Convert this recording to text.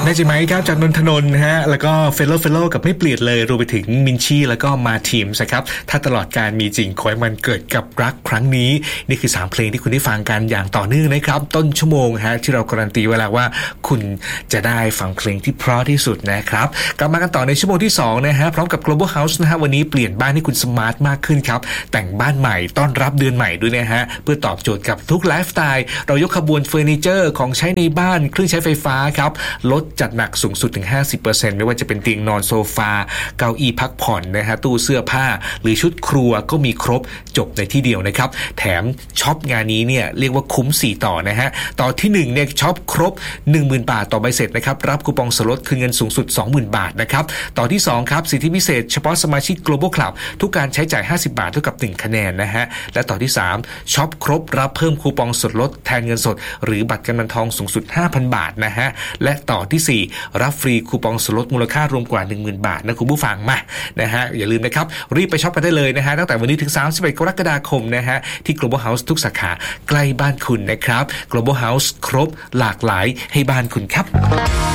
ได้จิไหมครับจากนนทนนท์นะฮะแล้วก็เฟลโลกับไม่เปลี่ยนเลยรวมไปถึงมินชี่แล้วก็มาทีมนะครับถ้าตลอดการมีจริงขอให้มันเกิดกับรักครั้งนี้นี่คือ3เพลงที่คุณได้ฟังกันอย่างต่อเนื่องนะครับต้นชั่วโมงฮะที่เราการันตีไว้แล้วว่าคุณจะได้ฟังเพลงที่เพราะที่สุดนะครับกลับมากันต่อในชั่วโมงที่2นะฮะพร้อมกับ Global House นะฮะวันนี้เปลี่ยนบ้านให้คุณสมาร์ทมากขึ้นครับแต่งบ้านใหม่ต้อนรับเดือนใหม่ด้วยนะฮะเพื่อตอบโจทย์กับทุกไลฟ์สไตล์เรายกขบวนเฟอร์นิเจอร์ของใช้ในบ้านเครื่องใช้ไฟฟ้าครับลดจัดหนักสูงสุดถึง 50% ไม่ว่าจะเป็นเตียงนอนโซฟาเก้าอี้พักผ่อนนะฮะตู้เสื้อผ้าหรือชุดครัวก็มีครบจบในที่เดียวนะครับแถมช็อปงานนี้เนี่ยเรียกว่าคุ้ม4ต่อนะฮะต่อที่1เนี่ยช็อปครบ 10,000 บาทต่อใบเสร็จนะครับรับคูปองส่วนลดคืนเงินสูงสุด 20,000 บาทนะครับต่อที่2ครับสิทธิพิเศษเฉพาะสมาชิก Global Club ทุกการใช้จ่าย50 บาทเท่ากับ1คะแนนนะฮะและต่อที่3ช็อปครบรับเพิ่มคูปองส่วนลดแทนเงินสดหรือบัตรกำนันทองสูงสุด 5,000 บาทนะฮะและต่อที่4รับฟรีคูปองส่วนลดมูลค่ารวมกว่า 10,000 บาทนะคุณผู้ฟังมานะฮะอย่าลืมนะครับรีบไปช็อปกันได้เลยนะฮะตั้งแต่วันนี้ถึง31กรกฎาคมนะฮะที่ Global House ทุกสาขาใกล้บ้านคุณนะครับ Global House ครบหลากหลายให้บ้านคุณครับ